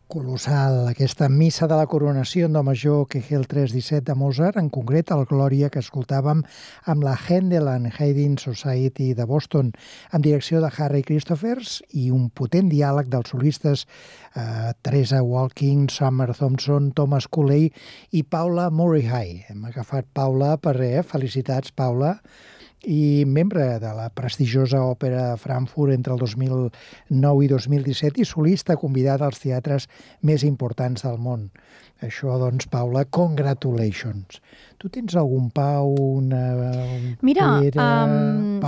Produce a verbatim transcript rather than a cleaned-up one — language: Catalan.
Colossal, aquesta missa de la coronació en do major que el tres disset de Mozart, en concret el Glòria que escoltàvem amb la Handel and Haydn Society de Boston, amb direcció de Harry Christophers i un potent diàleg dels solistes eh, Teresa Walking, Summer Thompson, Thomas Cooley i Paula Murray. Hem agafat Paula per res, felicitats Paula, i membre de la prestigiosa Òpera de Frankfurt entre el dos mil nou i dos mil disset i solista convidada als teatres més importants del món. Això, doncs, Paula, congratulations. Tu tens algun Pau, una... Mira, Pere, um,